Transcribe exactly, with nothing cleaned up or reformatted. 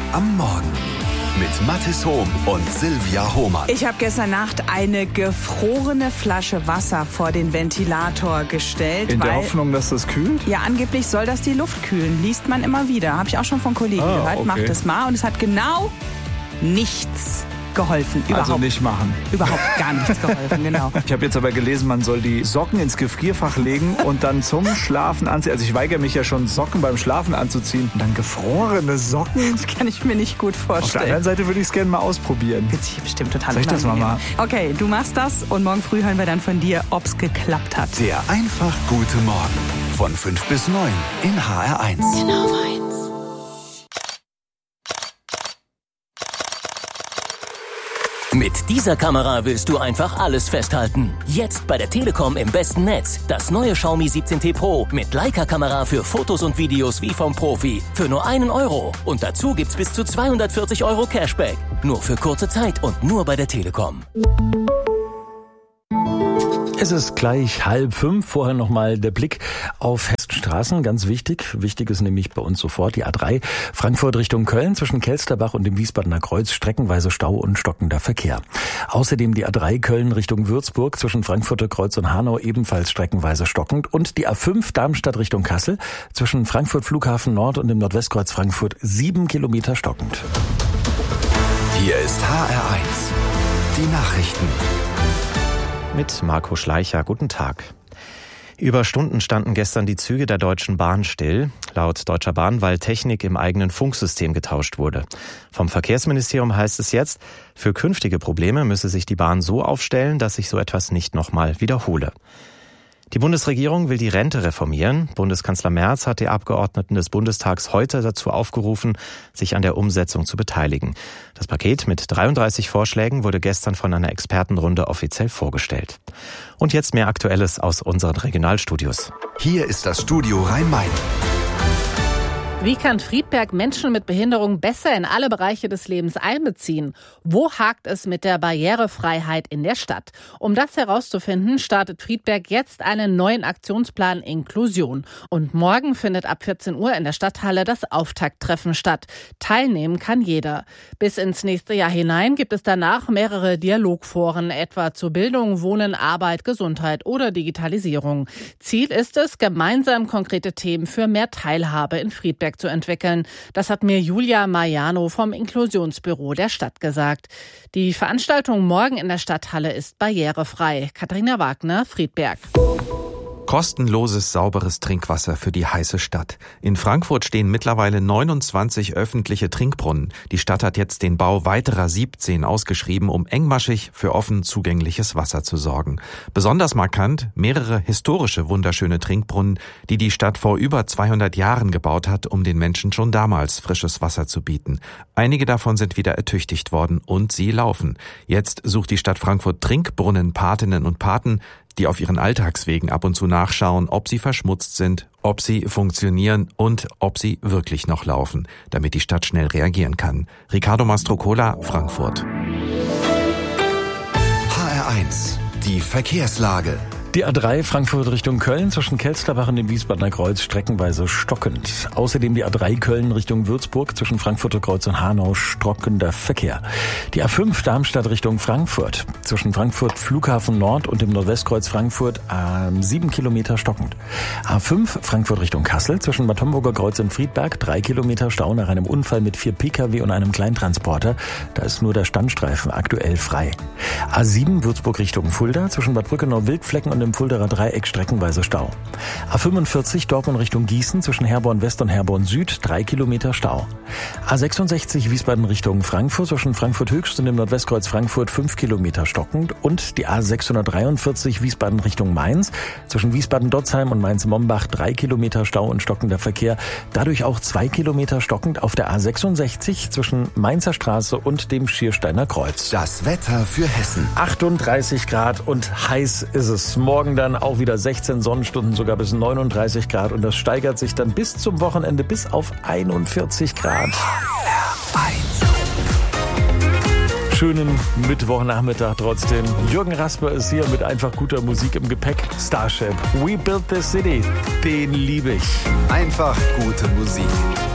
am Morgen mit Mathis Hohm und Silvia Hohmann. Ich habe gestern Nacht eine gefrorene Flasche Wasser vor den Ventilator gestellt. In weil, der Hoffnung, dass das kühlt? Ja, angeblich soll das die Luft kühlen. Liest man immer wieder. Habe ich auch schon von Kollegen ah, gehört. Okay. Macht es mal. Und es hat genau nichts geholfen. Überhaupt, also nicht machen. Überhaupt gar nichts geholfen, genau. Ich habe jetzt aber gelesen, man soll die Socken ins Gefrierfach legen und dann zum Schlafen anziehen. Also ich weigere mich ja schon, Socken beim Schlafen anzuziehen. Und dann gefrorene Socken? Das kann ich mir nicht gut vorstellen. Auf der anderen Seite würde ich es gerne mal ausprobieren. Wird sich bestimmt total Soll ich das mal machen? Okay, du machst das und morgen früh hören wir dann von dir, ob es geklappt hat. Der einfach gute Morgen von fünf bis neun in H R eins. Genau meins. Mit dieser Kamera willst du einfach alles festhalten. Jetzt bei der Telekom im besten Netz. Das neue Xiaomi siebzehn T Pro mit Leica-Kamera für Fotos und Videos wie vom Profi. Für nur einen Euro. Und dazu gibt's bis zu zweihundertvierzig Euro Cashback. Nur für kurze Zeit und nur bei der Telekom. Es ist gleich halb fünf. Vorher nochmal der Blick auf Hessenstraßen. Ganz wichtig. Wichtig ist nämlich bei uns sofort die A drei. Frankfurt Richtung Köln zwischen Kelsterbach und dem Wiesbadener Kreuz. Streckenweise Stau und stockender Verkehr. Außerdem die A drei Köln Richtung Würzburg zwischen Frankfurter Kreuz und Hanau. Ebenfalls streckenweise stockend. Und die A fünf Darmstadt Richtung Kassel zwischen Frankfurt Flughafen Nord und dem Nordwestkreuz Frankfurt. Sieben Kilometer stockend. Hier ist H R eins. Die Nachrichten. Mit Marco Schleicher. Guten Tag. Über Stunden standen gestern die Züge der Deutschen Bahn still. Laut Deutscher Bahn, weil Technik im eigenen Funksystem getauscht wurde. Vom Verkehrsministerium heißt es jetzt, für künftige Probleme müsse sich die Bahn so aufstellen, dass sich so etwas nicht nochmal wiederhole. Die Bundesregierung will die Rente reformieren. Bundeskanzler Merz hat die Abgeordneten des Bundestags heute dazu aufgerufen, sich an der Umsetzung zu beteiligen. Das Paket mit dreiunddreißig Vorschlägen wurde gestern von einer Expertenrunde offiziell vorgestellt. Und jetzt mehr Aktuelles aus unseren Regionalstudios. Hier ist das Studio Rhein-Main. Wie kann Friedberg Menschen mit Behinderung besser in alle Bereiche des Lebens einbeziehen? Wo hakt es mit der Barrierefreiheit in der Stadt? Um das herauszufinden, startet Friedberg jetzt einen neuen Aktionsplan Inklusion. Und morgen findet ab vierzehn Uhr in der Stadthalle das Auftakttreffen statt. Teilnehmen kann jeder. Bis ins nächste Jahr hinein gibt es danach mehrere Dialogforen, etwa zu Bildung, Wohnen, Arbeit, Gesundheit oder Digitalisierung. Ziel ist es, gemeinsam konkrete Themen für mehr Teilhabe in Friedberg zu entwickeln. Das hat mir Julia Mariano vom Inklusionsbüro der Stadt gesagt. Die Veranstaltung morgen in der Stadthalle ist barrierefrei. Katharina Wagner, Friedberg. Kostenloses, sauberes Trinkwasser für die heiße Stadt. In Frankfurt stehen mittlerweile neunundzwanzig öffentliche Trinkbrunnen. Die Stadt hat jetzt den Bau weiterer siebzehn ausgeschrieben, um engmaschig für offen zugängliches Wasser zu sorgen. Besonders markant mehrere historische, wunderschöne Trinkbrunnen, die die Stadt vor über zweihundert Jahren gebaut hat, um den Menschen schon damals frisches Wasser zu bieten. Einige davon sind wieder ertüchtigt worden und sie laufen. Jetzt sucht die Stadt Frankfurt Trinkbrunnenpatinnen und Paten, die auf ihren Alltagswegen ab und zu nachschauen, ob sie verschmutzt sind, ob sie funktionieren und ob sie wirklich noch laufen, damit die Stadt schnell reagieren kann. Riccardo Mastrocola, Frankfurt. H R eins. Die Verkehrslage. Die A drei Frankfurt Richtung Köln zwischen Kelsterbach und dem Wiesbadener Kreuz streckenweise stockend. Außerdem die A drei Köln Richtung Würzburg zwischen Frankfurter Kreuz und Hanau stockender Verkehr. Die A fünf Darmstadt Richtung Frankfurt zwischen Frankfurt Flughafen Nord und dem Nordwestkreuz Frankfurt äh, sieben Kilometer stockend. A fünf Frankfurt Richtung Kassel zwischen Bad Homburger Kreuz und Friedberg drei Kilometer Stau nach einem Unfall mit vier Pkw und einem Kleintransporter. Da ist nur der Standstreifen aktuell frei. A sieben Würzburg Richtung Fulda zwischen Bad Brückenau-Wildflecken und im Fuldaer Dreieck streckenweise Stau. A fünfundvierzig Dortmund Richtung Gießen zwischen Herborn West und Herborn Süd drei Kilometer Stau. A sechsundsechzig Wiesbaden Richtung Frankfurt zwischen Frankfurt Höchst und dem Nordwestkreuz Frankfurt fünf Kilometer stockend und die A sechshundertdreiundvierzig Wiesbaden Richtung Mainz zwischen Wiesbaden-Dotzheim und Mainz-Mombach drei Kilometer Stau und stockender Verkehr. Dadurch auch zwei Kilometer stockend auf der A sechsundsechzig zwischen Mainzer Straße und dem Schiersteiner Kreuz. Das Wetter für Hessen. achtunddreißig Grad und heiß ist es. Morgen dann auch wieder sechzehn Sonnenstunden, sogar bis neununddreißig Grad. Und das steigert sich dann bis zum Wochenende bis auf einundvierzig Grad. Schönen Mittwochnachmittag trotzdem. Jürgen Rasper ist hier mit einfach guter Musik im Gepäck. Starship, We Built This City, den liebe ich. Einfach gute Musik.